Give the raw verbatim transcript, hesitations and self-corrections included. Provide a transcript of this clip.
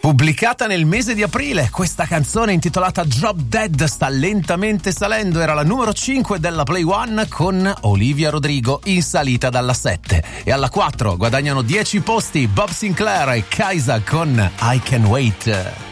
Pubblicata nel mese di aprile, questa canzone intitolata Drop Dead sta lentamente salendo, era la numero cinque della Play One con Olivia Rodrigo in salita dalla sette, e alla quattro guadagnano dieci posti Bob Sinclair e Kaisa con I Can Wait.